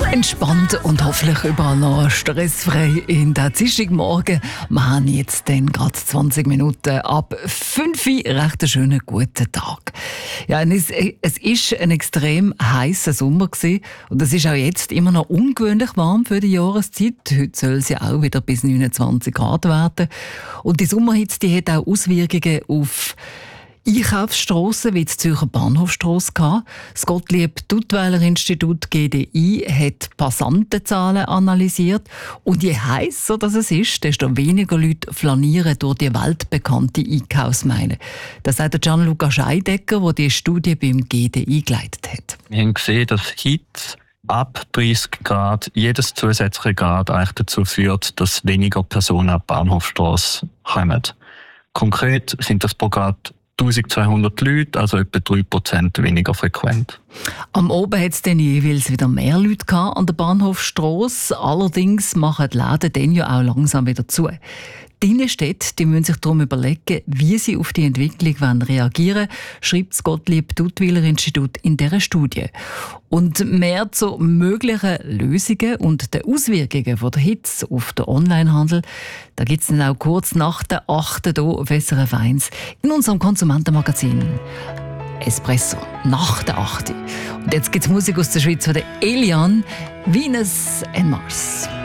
Entspannt und hoffentlich überall noch stressfrei in der Dienstagmorgen. Wir haben jetzt dann gerade 20 Minuten ab 5 Uhr. Recht einen schönen guten Tag. Ja, es ist ein extrem heißer Sommer gewesen. Und es ist auch jetzt immer noch ungewöhnlich warm für die Jahreszeit. Heute soll es ja auch wieder bis 29 Grad werden. Und die Sommerhitze, die hat auch Auswirkungen auf Einkaufsstrassen wie die Zürcher Bahnhofstrasse gehabt. Das Gottlieb-Duttweiler-Institut GDI hat Passantenzahlen analysiert. Und je heißer das es ist, desto weniger Leute flanieren durch die weltbekannte Einkaufsmeile. Das sagt der Gianluca Scheidecker, der die Studie beim GDI geleitet hat. Wir haben gesehen, dass Hitze ab 30 Grad jedes zusätzliche Grad eigentlich dazu führt, dass weniger Personen an die Bahnhofstrasse kommen. Konkret sind das pro Grad 1200 Leute, also etwa 3% weniger frequent. Am Oben hat es dann jeweils wieder mehr Leute an der Bahnhofstrasse. Allerdings machen die Läden dann ja auch langsam wieder zu. Die Innenstädte, die müssen sich darum überlegen, wie sie auf die Entwicklung reagieren wollen, schreibt das Gottlieb-Duttweiler-Institut in dieser Studie. Und mehr zu möglichen Lösungen und den Auswirkungen von der Hitze auf den Onlinehandel, da gibt es dann auch kurz nach der 8. hier auf SRF 1 in unserem Konsumentenmagazin Espresso nach der 8. Und jetzt gibt es Musik aus der Schweiz von der Elian, Venus and Mars.